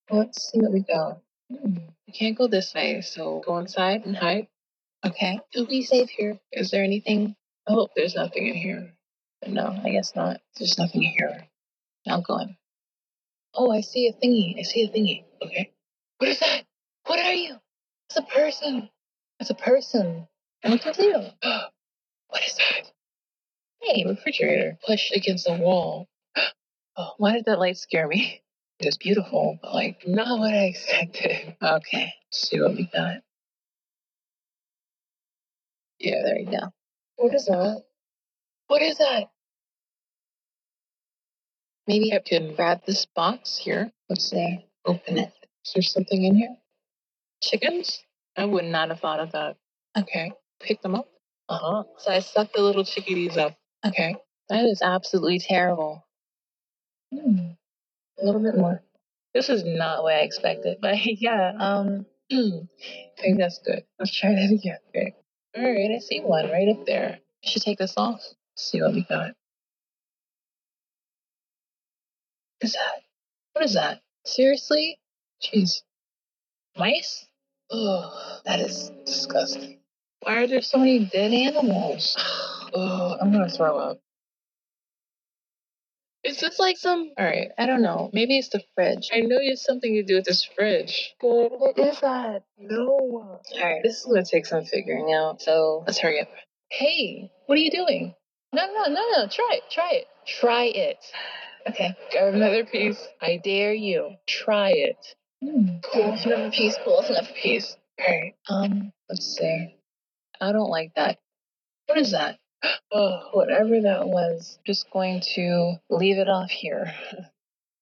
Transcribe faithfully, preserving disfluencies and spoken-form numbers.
Let's see what we got. Hmm. We can't go this way, so go inside and hide. Okay. You'll be safe here. Is there anything? Oh, there's nothing in here. No, I guess not. There's nothing in here. I'll go in. Oh, I see a thingy. I see a thingy. Okay. What is that? What are you? It's a person. It's a person. And a tornado. What is that? Hey, refrigerator. Pushed against the wall. Oh, why did that light scare me? It was beautiful, but like not what I expected. Okay, let's see what we got. Yeah, there you go. What is that? What is that? Maybe I can grab this box here. Let's see. Open it. Is there something in here? Chickens? I would not have thought of that. Okay. Pick them up. Uh huh. So I sucked the little chickadees up. Okay. That is absolutely terrible. Hmm. A little bit more. This is not what I expected, but yeah, um, I think that's good. Let's try that again. Okay. All right, I see one right up there. I should take this off. Let's see what we got. What is that? What is that? Seriously? Jeez. Mice? Oh, that is disgusting. Why are there so many dead animals? Oh, I'm gonna throw up. Is this like some? All right, I don't know. Maybe it's the fridge. I know it's something to do with this fridge. Good. What is that? No. All right, this is gonna take some figuring out. So let's hurry up. Hey, what are you doing? No, no, no, no. Try it. Try it. Try it. Okay. Grab another piece. I dare you. Try it. Hmm. Cool. Another piece. Cool. Another piece. All right. Um. Let's see. I don't like that. What is that? Oh, whatever that was. Just going to leave it off here.